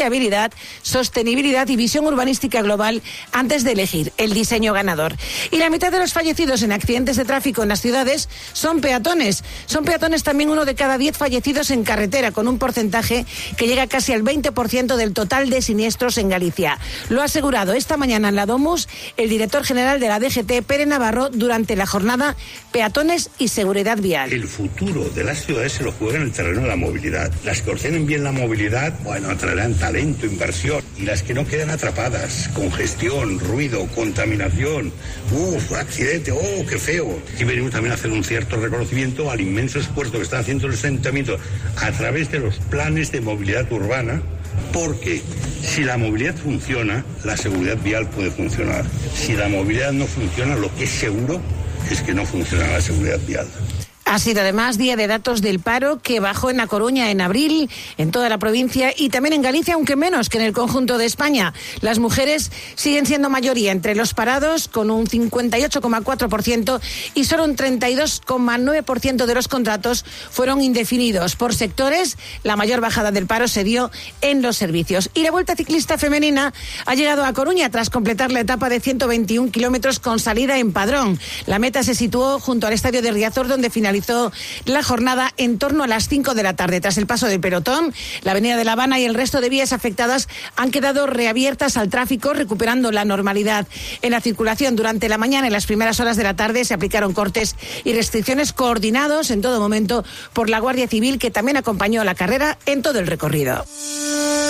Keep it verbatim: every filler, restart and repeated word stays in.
habilidad, sostenibilidad y visión urbanística global antes de elegir el diseño ganador. Y la mitad de los fallecidos en accidentes de tráfico en las ciudades son peatones. Son peatones también uno de cada diez fallecidos en carretera, con un porcentaje que llega casi al veinte por ciento del total de siniestros en Galicia. Lo ha asegurado esta mañana en la Domus el director general de la D G T, Pere Navarro, durante la jornada Peatones y Seguridad Vial. El futuro de las ciudades se lo juega en el terreno de la movilidad. Las que ordenen bien la movilidad, bueno, atraerán talento, inversión. Y las que no quedan atrapadas, congestión, ruido, contaminación, uff, accidente, oh, qué feo. Y venimos también a hacer un cierto reconocimiento al inmenso esfuerzo que están haciendo los ayuntamientos a través de los planes de movilidad urbana, porque si la movilidad funciona, la seguridad vial puede funcionar. Si la movilidad no funciona, lo que es seguro es que no funciona la seguridad vial. Ha sido además día de datos del paro, que bajó en A Coruña en abril, en toda la provincia y también en Galicia, aunque menos que en el conjunto de España. Las mujeres siguen siendo mayoría entre los parados, con un cincuenta y ocho coma cuatro por ciento, y solo un treinta y dos coma nueve por ciento de los contratos fueron indefinidos. Por sectores, la mayor bajada del paro se dio en los servicios. Y la Vuelta Ciclista Femenina ha llegado a A Coruña tras completar la etapa de ciento veintiún kilómetros con salida en Padrón. La meta se situó junto al estadio de Riazor, donde finalizó la jornada en torno a las cinco de la tarde. Tras el paso del pelotón, la avenida de La Habana y el resto de vías afectadas han quedado reabiertas al tráfico, recuperando la normalidad en la circulación. Durante la mañana y las primeras horas de la tarde se aplicaron cortes y restricciones coordinados en todo momento por la Guardia Civil, que también acompañó la carrera en todo el recorrido.